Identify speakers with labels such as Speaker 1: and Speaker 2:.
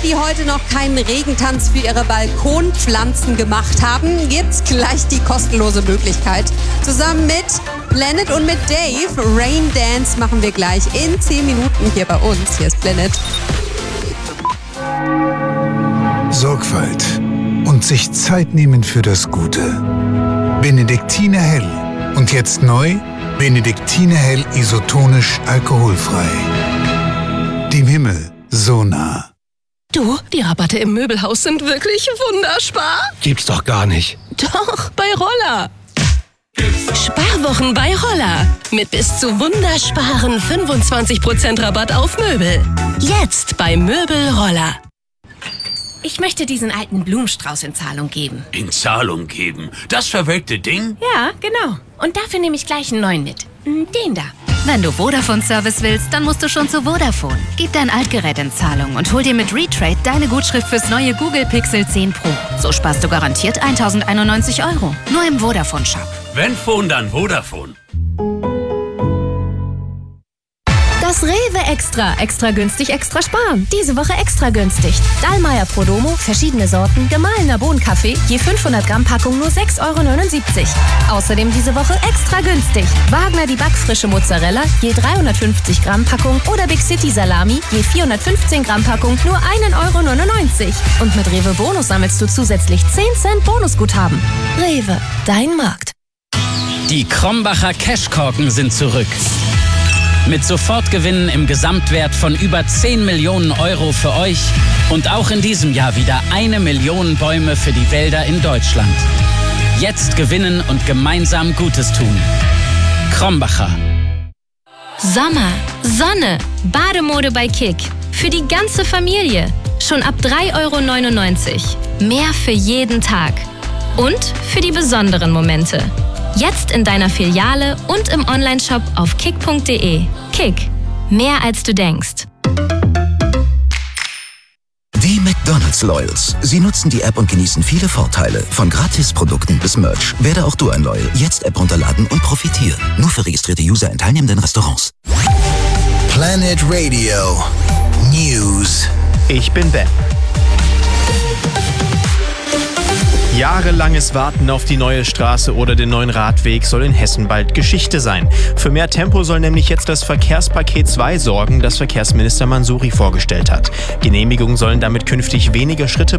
Speaker 1: die heute noch keinen Regentanz für ihre Balkonpflanzen gemacht haben, gibt's gleich die kostenlose Möglichkeit. Zusammen mit Planet und mit Dave, Rain Dance machen wir gleich in 10 Minuten hier bei uns. Hier ist Planet.
Speaker 2: Sorgfalt und sich Zeit nehmen für das Gute. Benediktiner Hell. Und jetzt neu, Benediktiner Hell isotonisch alkoholfrei. Dem Himmel so nah.
Speaker 3: Du, die Rabatte im Möbelhaus sind wirklich wunderspar.
Speaker 4: Gibt's doch gar nicht.
Speaker 3: Doch, bei Roller. Sparwochen bei Roller. Mit bis zu wundersparen 25% Rabatt auf Möbel. Jetzt bei Möbel Roller.
Speaker 5: Ich möchte diesen alten Blumenstrauß in Zahlung geben.
Speaker 6: In Zahlung geben? Das verwelkte Ding?
Speaker 5: Ja, genau. Und dafür nehme ich gleich einen neuen mit. Den da.
Speaker 7: Wenn du Vodafone-Service willst, dann musst du schon zu Vodafone. Gib dein Altgerät in Zahlung und hol dir mit Retrade deine Gutschrift fürs neue Google Pixel 10 Pro. So sparst du garantiert 1.091 €. Nur im Vodafone-Shop.
Speaker 6: Wenn Phone, dann Vodafone.
Speaker 8: Das Rewe Extra. Extra günstig, extra sparen. Diese Woche extra günstig. Dallmayr Prodomo, verschiedene Sorten, gemahlener Bohnenkaffee, je 500 Gramm Packung nur 6,79 €. Außerdem diese Woche extra günstig. Wagner die backfrische Mozzarella, je 350 Gramm Packung oder Big City Salami, je 415 Gramm Packung nur 1,99 €. Und mit Rewe Bonus sammelst du zusätzlich 10 Cent Bonusguthaben. Rewe, dein Markt.
Speaker 9: Die Krombacher Cashkorken sind zurück. Mit Sofortgewinnen im Gesamtwert von über 10 Millionen € für euch und auch in diesem Jahr wieder 1 Million Bäume für die Wälder in Deutschland. Jetzt gewinnen und gemeinsam Gutes tun. Krombacher.
Speaker 10: Sommer, Sonne, Bademode bei Kick. Für die ganze Familie. Schon ab 3,99 €. Mehr für jeden Tag. Und für die besonderen Momente. Jetzt in deiner Filiale und im Onlineshop auf kick.de. Kick. Mehr als du denkst.
Speaker 11: Die McDonald's Loyals. Sie nutzen die App und genießen viele Vorteile. Von Gratisprodukten bis Merch. Werde auch du ein Loyal. Jetzt App runterladen und profitiere. Nur für registrierte User in teilnehmenden Restaurants.
Speaker 2: Planet Radio News.
Speaker 12: Ich bin Ben. Jahrelanges Warten auf die neue Straße oder den neuen Radweg soll in Hessen bald Geschichte sein. Für mehr Tempo soll nämlich jetzt das Verkehrspaket 2 sorgen, das Verkehrsminister Mansouri vorgestellt hat. Genehmigungen sollen damit künftig weniger Schritte